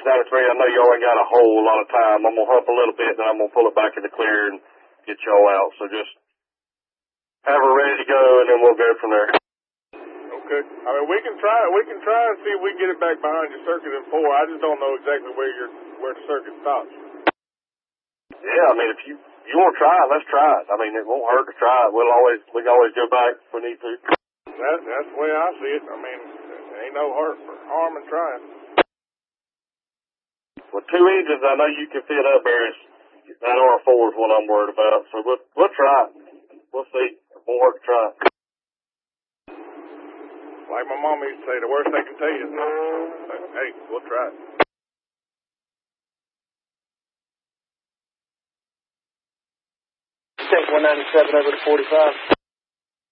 93, I know y'all ain't got a whole lot of time. I'm going to hump a little bit, then I'm going to pull it back in the clear and get y'all out. So just have her ready to go, and then we'll go from there. Okay. I mean, we can try and see if we can get it back behind your circuit in 4. I just don't know exactly where the circuit stops. Yeah, I mean, if you want to try it, let's try it. I mean, it won't hurt to try it. We can always go back if we need to. That's the way I see it. I mean, there ain't no harm in trying. With 2 engines, I know you can fit up there. That R4 is what I'm worried about. So we'll try it. We'll see. It won't hurt to try it. Like my mama used to say, the worst they can tell you is no. Hey, we'll try it. Take 197 over to 45.